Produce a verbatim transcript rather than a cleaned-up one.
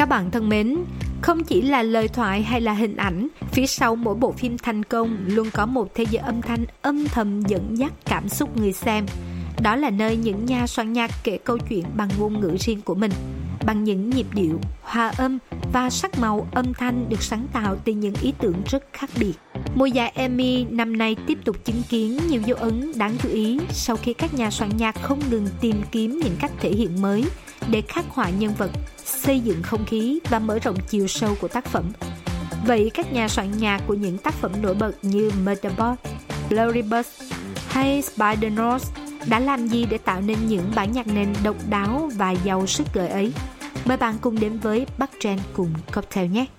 Các bạn thân mến, không chỉ là lời thoại hay là hình ảnh, phía sau mỗi bộ phim thành công luôn có một thế giới âm thanh âm thầm dẫn dắt cảm xúc người xem. Đó là nơi những nhà soạn nhạc kể câu chuyện bằng ngôn ngữ riêng của mình, bằng những nhịp điệu, hòa âm và sắc màu âm thanh được sáng tạo từ những ý tưởng rất khác biệt. Mùa giải Emmy năm nay tiếp tục chứng kiến nhiều dấu ấn đáng chú ý sau khi các nhà soạn nhạc không ngừng tìm kiếm những cách thể hiện mới để khắc họa nhân vật, xây dựng không khí và mở rộng chiều sâu của tác phẩm. Vậy các nhà soạn nhạc của những tác phẩm nổi bật như Motherboard, Pluribus hay Spider-North đã làm gì để tạo nên những bản nhạc nền độc đáo và giàu sức gợi ấy? Mời bạn cùng đến với Bắc Trend cùng Cocktail nhé!